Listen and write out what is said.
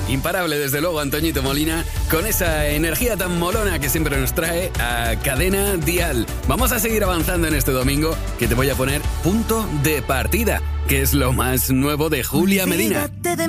Imparable, desde luego, Antoñito Molina, con esa energía tan molona que siempre nos trae a Cadena Dial. Vamos a seguir avanzando en este domingo, que te voy a poner Punto de Partida, que es lo más nuevo de Julia Medina.